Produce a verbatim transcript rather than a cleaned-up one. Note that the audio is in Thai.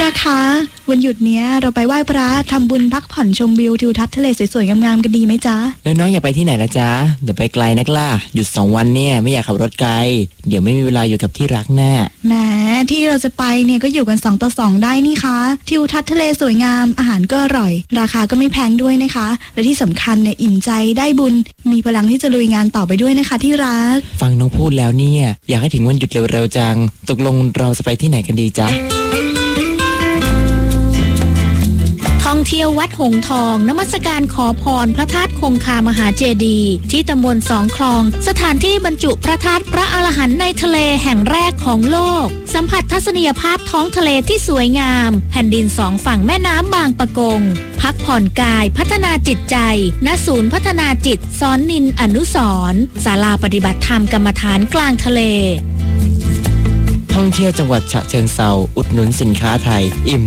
รักคะวันหยุดเนี้ยเราไปไหว้พระทำบุญพักผ่อนชมวิวทิวทัศน์ทะเลสวยๆงามๆกันดีไหมจ๊ะแล้วน้องอยากไปที่ไหนละจ๊ะเดี๋ยวไปไกลนักล่ะหยุดสองวันเนี่ยไม่อยากขับรถไกลเดี๋ยวไม่มีเวลาอยู่กับที่รักแน่แหมที่เราจะไปเนี่ยก็อยู่กันสองต่อสองได้นี่คะทิวทัศน์ทะเลสวยงามอาหารก็อร่อยราคาก็ไม่แพงด้วยนะคะและที่สำคัญเนี่ยอิ่มใจได้บุญมีพลังที่จะลุยงานต่อไปด้วยนะคะที่รักฟังน้องพูดแล้วเนี่ยอยากให้ถึงวันหยุดเร็วๆจังตกลงเราจะไปที่ไหนกันดีจ๊ะท่องเที่ยววัดหงทองนมัสการขอพรพระธาตุคงคามหาเจดีย์ที่ตำบลสองคลองสถานที่บรรจุพระธาตุพระอรหันต์ในทะเลแห่งแรกของโลกสัมผัสทัศนียภาพท้องทะเลที่สวยงามแผ่นดินสองฝั่งแม่น้ำบางปะกงพักผ่อนกายพัฒนาจิตใจณศูนย์พัฒนาจิตซ้อนนินอนุสรณ์ศาลาปฏิบัติธรรมกรรมฐานกลางทะเลท่องเที่ยวจังหวัดฉะเชิงเทราอุดหนุนสินค้าไทยอิ่ม